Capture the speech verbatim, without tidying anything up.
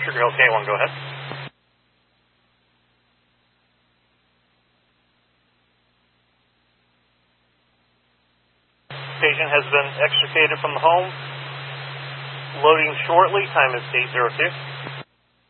Sugar Hill K one, go ahead. Patient has been extricated from the home. Loading shortly. Time is eight oh two.